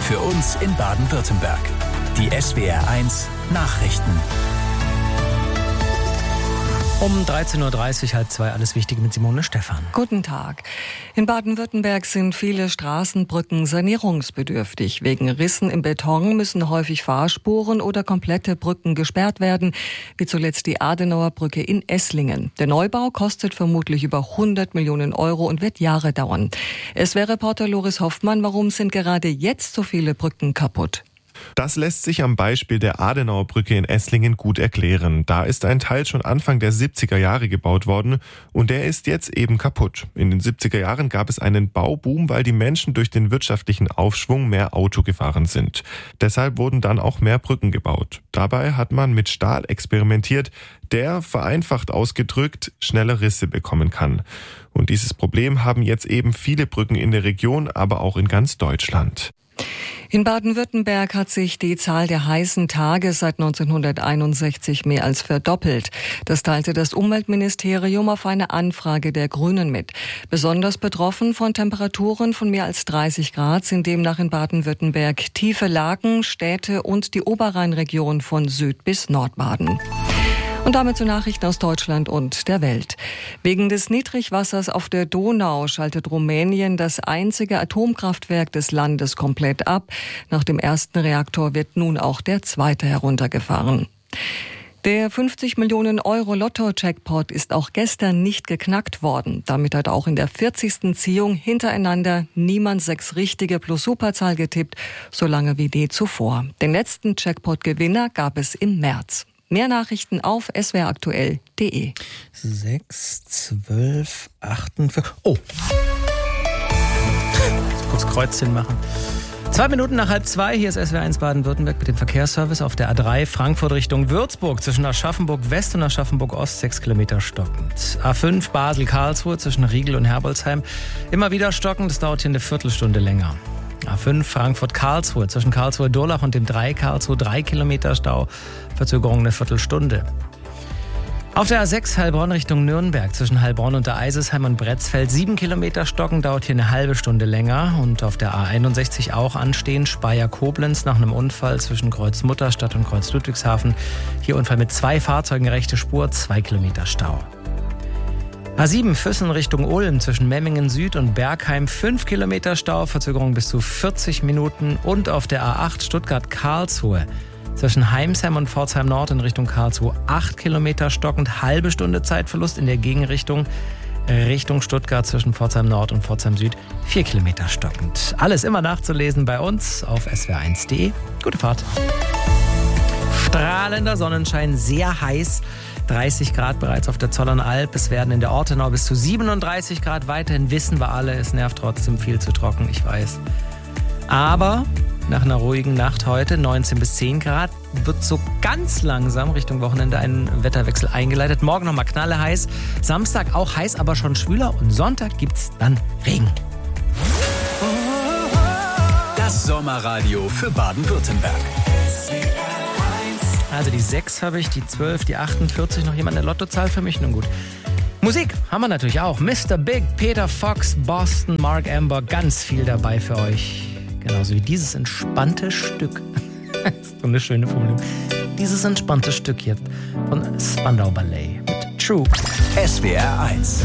Für uns in Baden-Württemberg. Die SWR1 Nachrichten. Um 13.30 Uhr, 13:30, alles Wichtige mit Simone Stephan. Guten Tag. In Baden-Württemberg sind viele Straßenbrücken sanierungsbedürftig. Wegen Rissen im Beton müssen häufig Fahrspuren oder komplette Brücken gesperrt werden, wie zuletzt die Adenauer Brücke in Esslingen. Der Neubau kostet vermutlich über 100 Millionen Euro und wird Jahre dauern. SWR-Reporter Loris Hoffmann, warum sind gerade jetzt so viele Brücken kaputt? Das lässt sich am Beispiel der Adenauer Brücke in Esslingen gut erklären. Da ist ein Teil schon Anfang der 70er Jahre gebaut worden und der ist jetzt eben kaputt. In den 70er Jahren gab es einen Bauboom, weil die Menschen durch den wirtschaftlichen Aufschwung mehr Auto gefahren sind. Deshalb wurden dann auch mehr Brücken gebaut. Dabei hat man mit Stahl experimentiert, der, vereinfacht ausgedrückt, schnelle Risse bekommen kann. Und dieses Problem haben jetzt eben viele Brücken in der Region, aber auch in ganz Deutschland. In Baden-Württemberg hat sich die Zahl der heißen Tage seit 1961 mehr als verdoppelt. Das teilte das Umweltministerium auf eine Anfrage der Grünen mit. Besonders betroffen von Temperaturen von mehr als 30 Grad sind demnach in Baden-Württemberg tiefe Lagen, Städte und die Oberrheinregion von Süd- bis Nordbaden. Und damit zu Nachrichten aus Deutschland und der Welt. Wegen des Niedrigwassers auf der Donau schaltet Rumänien das einzige Atomkraftwerk des Landes komplett ab. Nach dem ersten Reaktor wird nun auch der zweite heruntergefahren. Der 50 Millionen Euro Lotto-Jackpot ist auch gestern nicht geknackt worden. Damit hat auch in der 40. Ziehung hintereinander niemand 6 richtige plus Superzahl getippt, so lange wie die zuvor. Den letzten Jackpot-Gewinner gab es im März. Mehr Nachrichten auf swraktuell.de. 6, 12, 48. Oh. Kurz Kreuzchen machen. 2 Minuten nach 1:30, hier ist SWR1 Baden-Württemberg mit dem Verkehrsservice auf der A3 Frankfurt Richtung Würzburg zwischen Aschaffenburg West und Aschaffenburg Ost 6 Kilometer stockend. A5 Basel-Karlsruhe zwischen Riegel und Herbolzheim immer wieder stockend, das dauert hier eine Viertelstunde länger. A5 Frankfurt-Karlsruhe zwischen Karlsruhe-Durlach und dem 3 Karlsruhe 3 Kilometer Stau, Verzögerung eine Viertelstunde. Auf der A6 Heilbronn Richtung Nürnberg zwischen Heilbronn und der Eisesheim und Bretzfeld 7 Kilometer stocken, dauert hier eine halbe Stunde länger. Und auf der A61 auch anstehen, Speyer-Koblenz nach einem Unfall zwischen Kreuz Mutterstadt und Kreuz Ludwigshafen. Hier Unfall mit 2 Fahrzeugen, rechte Spur, 2 Kilometer Stau. A7 Füssen Richtung Ulm zwischen Memmingen Süd und Bergheim 5 Kilometer Stau, Verzögerung bis zu 40 Minuten. Und auf der A8 Stuttgart-Karlsruhe zwischen Heimsheim und Pforzheim Nord in Richtung Karlsruhe 8 Kilometer stockend, halbe Stunde Zeitverlust in der Gegenrichtung. Richtung Stuttgart zwischen Pforzheim Nord und Pforzheim Süd 4 Kilometer stockend. Alles immer nachzulesen bei uns auf swr1.de. Gute Fahrt. Strahlender Sonnenschein, sehr heiß. 30 Grad bereits auf der Zollernalb. Es werden in der Ortenau bis zu 37 Grad. Weiterhin wissen wir alle, es nervt trotzdem viel zu trocken, ich weiß. Aber nach einer ruhigen Nacht heute, 19 bis 10 Grad, wird so ganz langsam Richtung Wochenende ein Wetterwechsel eingeleitet. Morgen nochmal knalleheiß. Samstag auch heiß, aber schon schwüler. Und Sonntag gibt's dann Regen. Das Sommerradio für Baden-Württemberg. Also die 6 habe ich, die 12, die 48. Noch jemand eine Lottozahl für mich? Nun gut. Musik haben wir natürlich auch. Mr. Big, Peter Fox, Boston, Mark Amber. Ganz viel dabei für euch. Genauso wie dieses entspannte Stück. Das ist so eine schöne Formulierung. Dieses entspannte Stück jetzt von Spandau Ballet mit True. SWR1